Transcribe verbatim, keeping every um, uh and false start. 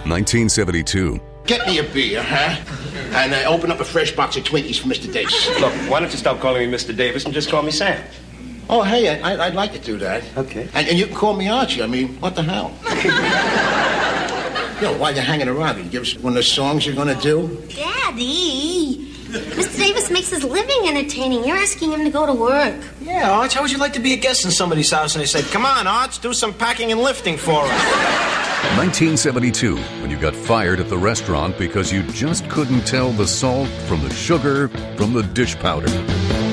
nineteen seventy-two. Get me a beer, huh? And uh, open up a fresh box of Twinkies for Mister Davis. Look, why don't you stop calling me Mister Davis and just call me Sam? Oh, hey, I, I'd like to do that. Okay. And, and you can call me Archie. I mean, what the hell? You know, while you're hanging around, can you give us one of the songs you're going to do? Daddy, Mister Davis makes his living entertaining. You're asking him to go to work. Yeah, Arch, how would you like to be a guest in somebody's house and they said, come on, Arch, do some packing and lifting for us? nineteen seventy-two, when you got fired at the restaurant because you just couldn't tell the salt from the sugar from the dish powder.